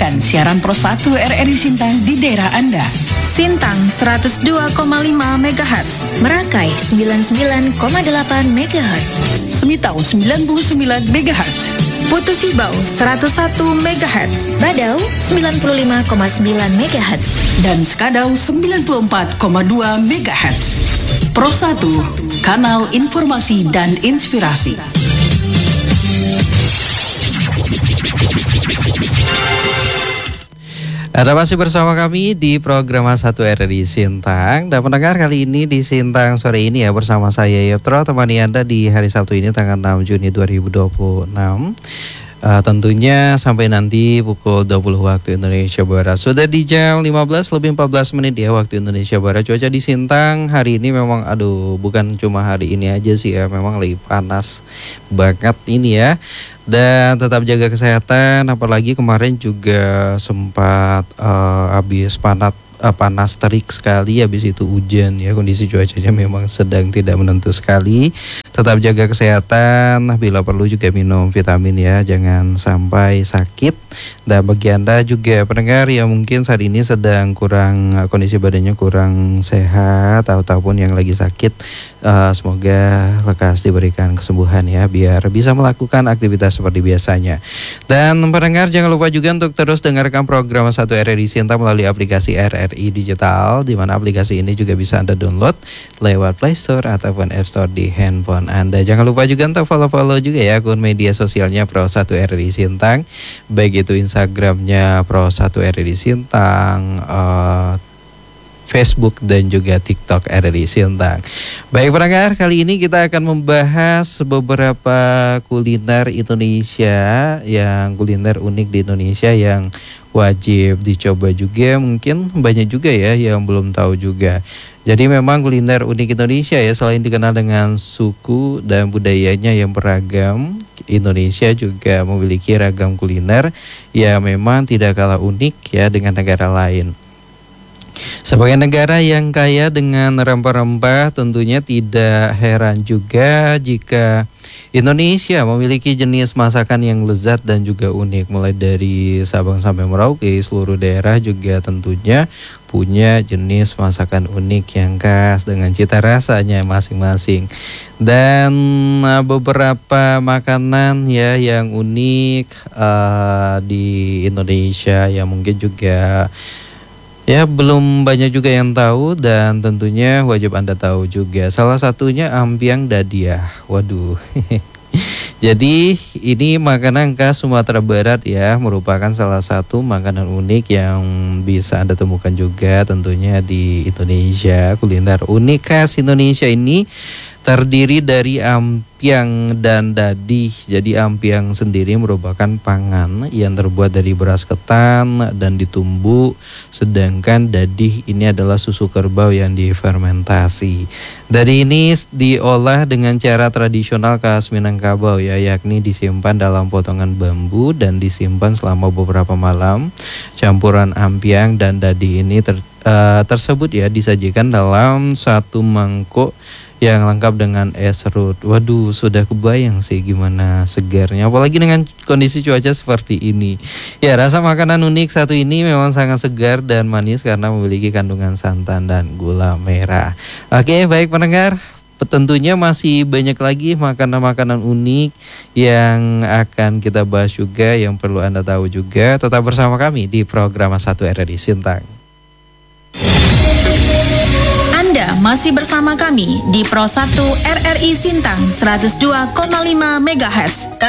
mendengarkan siaran Pro 1 RRI Sintang di daerah Anda. Sintang 102,5 MHz, Merakai 99,8 MHz, Semitau 99 MHz, Putu Sibau 101 MHz, Badau 95,9 MHz, dan Skadau 94,2 MHz. Pro 1, kanal informasi dan inspirasi. Anda masih bersama kami di program 1 RRI Sintang. Dan pendengar, kali ini di Sintang sore ini ya bersama saya Yoptro, temani Anda di hari Sabtu ini tanggal 6 Juni 2026. Tentunya sampai nanti pukul 20 waktu Indonesia Barat. Sudah di jam 15 lebih 14 menit ya waktu Indonesia Barat. Cuaca di Sintang hari ini memang bukan cuma hari ini aja sih ya, memang lagi panas banget ini ya. Dan tetap jaga kesehatan, apalagi kemarin juga sempat habis panas terik sekali, habis itu hujan ya, kondisi cuacanya memang sedang tidak menentu sekali. Tetap jaga kesehatan, bila perlu juga minum vitamin ya, jangan sampai sakit. Dan bagi Anda juga pendengar yang mungkin saat ini sedang kondisi badannya kurang sehat ataupun yang lagi sakit, semoga lekas diberikan kesembuhan ya, biar bisa melakukan aktivitas seperti biasanya. Dan pendengar jangan lupa juga untuk terus dengarkan program 1 RRI Sintang melalui aplikasi RRI Digital, di mana aplikasi ini juga bisa Anda download lewat Play Store ataupun App Store di handphone Anda. Jangan lupa juga untuk follow juga ya akun media sosialnya Pro 1 RRI Sintang, baik itu Instagramnya Pro 1 RRI Sintang, Facebook dan juga TikTok RRI Sintang. Baik pendengar, kali ini kita akan membahas beberapa kuliner Indonesia, yang kuliner unik di Indonesia yang wajib dicoba juga. Mungkin banyak juga ya yang belum tahu juga. Jadi memang kuliner unik Indonesia ya, selain dikenal dengan suku dan budayanya yang beragam, Indonesia juga memiliki ragam kuliner yang memang tidak kalah unik ya dengan negara lain. Sebagai negara yang kaya dengan rempah-rempah, tentunya tidak heran juga jika Indonesia memiliki jenis masakan yang lezat dan juga unik. Mulai dari Sabang sampai Merauke, seluruh daerah juga tentunya punya jenis masakan unik yang khas dengan cita rasanya masing-masing. Dan beberapa makanan ya yang unik di Indonesia yang mungkin juga ya belum banyak juga yang tahu, dan tentunya wajib Anda tahu juga. Salah satunya ampiang dadiah. Waduh. Jadi ini makanan khas Sumatera Barat ya, merupakan salah satu makanan unik yang bisa Anda temukan juga tentunya di Indonesia. Kuliner unik khas Indonesia ini terdiri dari ampiang dan dadih. Jadi ampiang sendiri merupakan pangan yang terbuat dari beras ketan dan ditumbuk, sedangkan dadih ini adalah susu kerbau yang difermentasi. Dadih ini diolah dengan cara tradisional khas Minangkabau ya, yakni disimpan dalam potongan bambu dan disimpan selama beberapa malam. Campuran ampiang dan dadih ini tersebut ya disajikan dalam satu mangkok yang lengkap dengan es serut. Waduh, sudah kebayang sih gimana segarnya, apalagi dengan kondisi cuaca seperti ini. Ya, rasa makanan unik satu ini memang sangat segar dan manis karena memiliki kandungan santan dan gula merah. Oke, baik pendengar, tentunya masih banyak lagi makanan-makanan unik yang akan kita bahas juga, yang perlu Anda tahu juga. Tetap bersama kami di program 1 RRI Sintang. Anda masih bersama kami di Pro 1 RRI Sintang 102,5 MHz.